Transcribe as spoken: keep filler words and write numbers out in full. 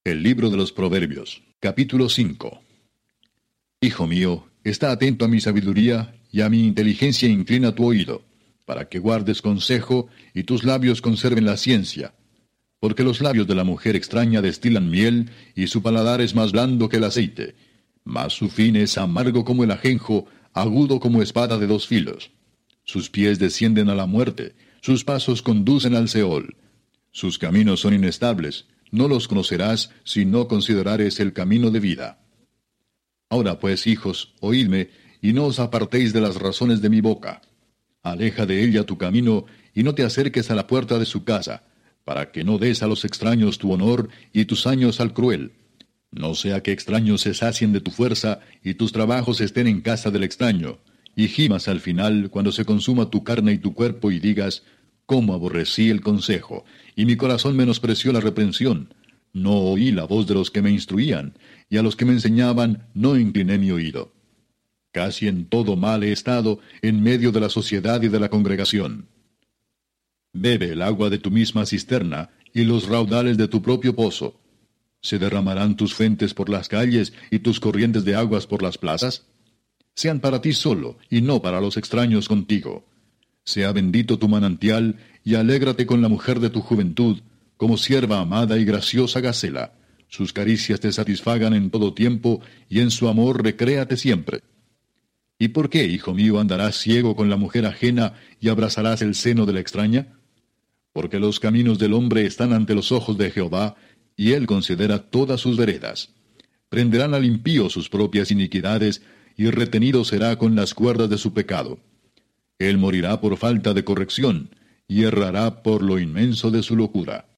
El libro de los Proverbios, capítulo cinco. Hijo mío, está atento a mi sabiduría, y a mi inteligencia inclina tu oído, para que guardes consejo, y tus labios conserven la ciencia. Porque los labios de la mujer extraña destilan miel, y su paladar es más blando que el aceite. Mas su fin es amargo como el ajenjo, agudo como espada de dos filos. Sus pies descienden a la muerte, sus pasos conducen al Seol. Sus caminos son inestables, no los conocerás si no considerares el camino de vida. Ahora pues, hijos, oídme, y no os apartéis de las razones de mi boca. Aleja de ella tu camino, y no te acerques a la puerta de su casa, para que no des a los extraños tu honor, y tus años al cruel. No sea que extraños se sacien de tu fuerza, y tus trabajos estén en casa del extraño, y gimas al final cuando se consuma tu carne y tu cuerpo, y digas, cómo aborrecí el consejo, y mi corazón menospreció la reprensión. No oí la voz de los que me instruían, y a los que me enseñaban no incliné mi oído. Casi en todo mal he estado, en medio de la sociedad y de la congregación. Bebe el agua de tu misma cisterna, y los raudales de tu propio pozo. ¿Se derramarán tus fuentes por las calles, y tus corrientes de aguas por las plazas? Sean para ti solo, y no para los extraños contigo. Sea bendito tu manantial, y alégrate con la mujer de tu juventud, como sierva amada y graciosa Gacela. Sus caricias te satisfagan en todo tiempo, y en su amor recréate siempre. ¿Y por qué, hijo mío, andarás ciego con la mujer ajena, y abrazarás el seno de la extraña? Porque los caminos del hombre están ante los ojos de Jehová, y él considera todas sus veredas. Prenderán al impío sus propias iniquidades, y retenido será con las cuerdas de su pecado. Él morirá por falta de corrección, y errará por lo inmenso de su locura.